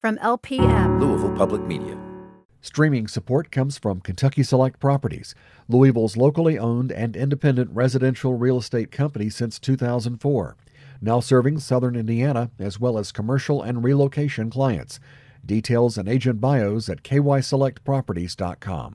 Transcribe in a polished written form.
from LPM. Louisville Public Media. Streaming support comes from Kentucky Select Properties, Louisville's locally owned and independent residential real estate company since 2004. Now serving southern Indiana as well as commercial and relocation clients. Details and agent bios at kyselectproperties.com.